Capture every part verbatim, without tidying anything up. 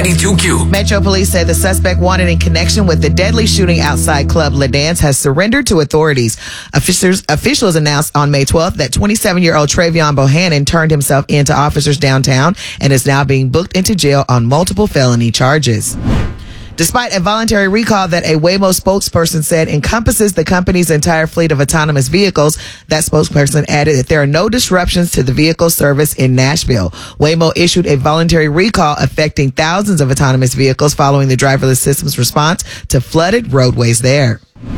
ninety-two Q. Metro Police say the suspect wanted in connection with the deadly shooting outside Club La Dance has surrendered to authorities. Officers, officials announced on May twelfth that twenty-seven-year-old Travion Bohannon turned himself in to officers downtown and is now being booked into jail on multiple felony charges. Despite a voluntary recall that a Waymo spokesperson said encompasses the company's entire fleet of autonomous vehicles, that spokesperson added that there are no disruptions to the vehicle service in Nashville. Waymo issued a voluntary recall affecting thousands of autonomous vehicles following the driverless system's response to flooded roadways there.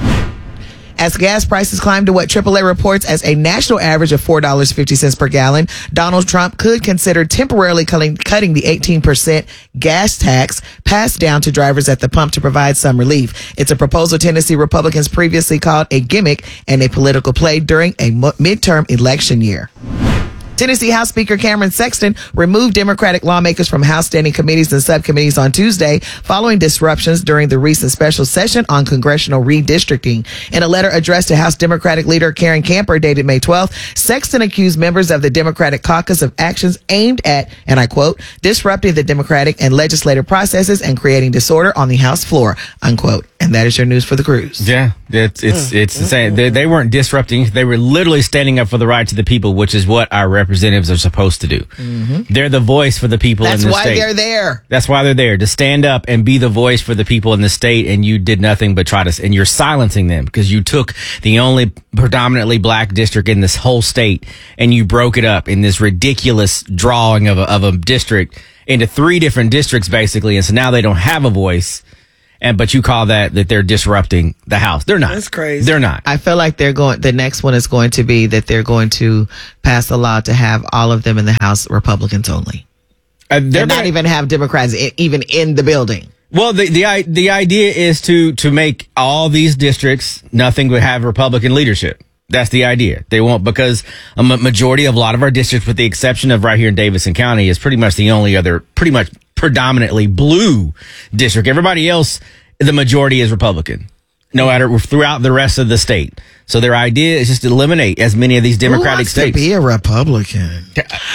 As gas prices climb to what triple A reports as a national average of four dollars and fifty cents per gallon, Donald Trump could consider temporarily cutting, cutting the eighteen percent gas tax passed down to drivers at the pump to provide some relief. It's a proposal Tennessee Republicans previously called a gimmick and a political play during a midterm election year. Tennessee House Speaker Cameron Sexton removed Democratic lawmakers from House standing committees and subcommittees on Tuesday following disruptions during the recent special session on congressional redistricting. In a letter addressed to House Democratic leader Karen Camper dated May twelfth, Sexton accused members of the Democratic caucus of actions aimed at, and I quote, disrupting the democratic and legislative processes and creating disorder on the House floor, unquote. And that is your news for the cruise. Yeah, it's it's it's the same. They, they weren't disrupting. They were literally standing up for the rights of the people, which is what our representatives are supposed to do. Mm-hmm. They're the voice for the people That's in the state. state. That's why they're there. That's why they're there, to stand up and be the voice for the people in the state, and you did nothing but try to, and you're silencing them because you took the only predominantly black district in this whole state and you broke it up in this ridiculous drawing of a, of a district into three different districts, basically, and so now they don't have a voice. And but you call that that they're disrupting the House. They're not. That's crazy. They're not. I feel like they're going. The next one is going to be that they're going to pass a law to have all of them in the House Republicans only. Uh, they're and not gonna, even have Democrats in, even in the building. Well, the the the idea is to to make all these districts nothing but have Republican leadership. That's the idea. They won't, because a majority of a lot of our districts, with the exception of right here in Davidson County, is pretty much the only other pretty much predominantly blue district. Everybody else, the majority is Republican, no matter throughout the rest of the state. So their idea is just to eliminate as many of these Democratic Who wants states. To be a Republican.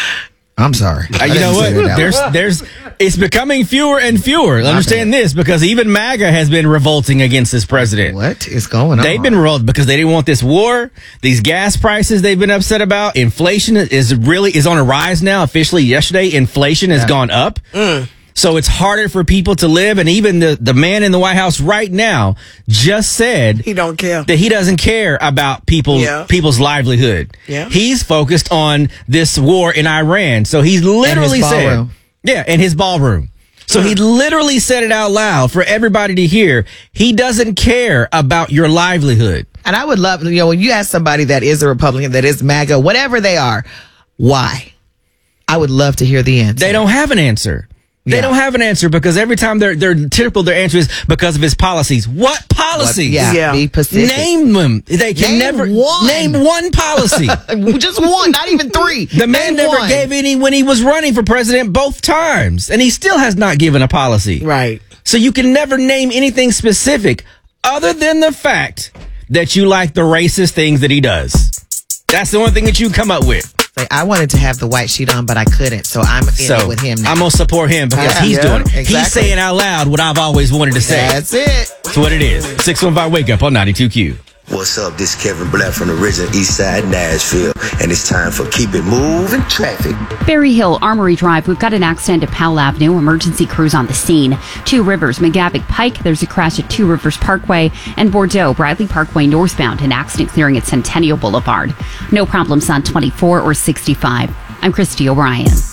I'm sorry. Uh, you know what? There's, there's, it's becoming fewer and fewer. Understand this, because even MAGA has been revolting against this president. What is going on? They've been revolting because they didn't want this war. These gas prices they've been upset about. Inflation is really is on a rise now. Officially, yesterday, inflation has yeah. gone up. Mm. So it's harder for people to live. And even the, the man in the White House right now just said he don't care that he doesn't care about people's, yeah. people's livelihood. Yeah. He's focused on this war in Iran. So he's literally said, yeah, in his ballroom. So he literally said it out loud for everybody to hear. He doesn't care about your livelihood. And I would love, you know, when you ask somebody that is a Republican, that is MAGA, whatever they are, why? I would love to hear the answer. They don't have an answer. They yeah. don't have an answer because every time they're they're typical, their answer is because of his policies. What policies? What, yeah, yeah. Be Pacific. Name them. They can name never one. name one policy. Just one, not even three. The man name never one. gave any when he was running for president both times, and he still has not given a policy. Right. So you can never name anything specific other than the fact that you like the racist things that he does. That's the only thing that you come up with. I wanted to have the white sheet on, but I couldn't, so I'm in so, it with him now. I'm going to support him because yeah, he's yeah, doing it. Exactly. He's saying out loud what I've always wanted to say. That's it. That's what it is. six one five Wake Up on ninety-two Q. What's up? This is Kevin Black from the original East Side Nashville, and it's time for Keep It Moving Traffic. Berry Hill, Armory Drive. We've got an accident at Powell Avenue. Emergency crews on the scene. Two Rivers, McGavick Pike. There's a crash at Two Rivers Parkway and Bordeaux, Bradley Parkway northbound. An accident clearing at Centennial Boulevard. No problems on twenty-four or sixty-five. I'm Christy O'Brien.